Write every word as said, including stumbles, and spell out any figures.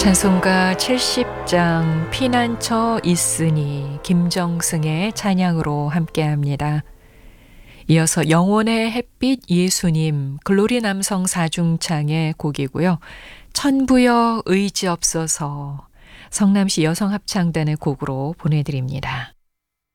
찬송가 칠십 장 피난처 있으니 김정승의 찬양으로 함께합니다. 이어서 영혼의 햇빛 예수님 글로리 남성 사중창의 곡이고요. 천부여 의지없어서 성남시 여성합창단의 곡으로 보내드립니다.